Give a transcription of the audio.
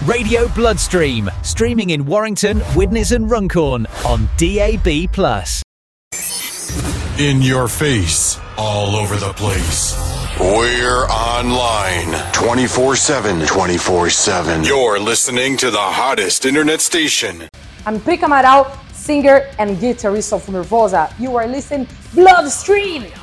Radio Bloodstream, streaming in Warrington, Widnes and Runcorn on DAB+. In your face, all over the place. We're online 24/7. 24/7. You're listening to the hottest internet station. I'm Pica Amaral, singer and guitarist of Nervosa. You are listening Bloodstream.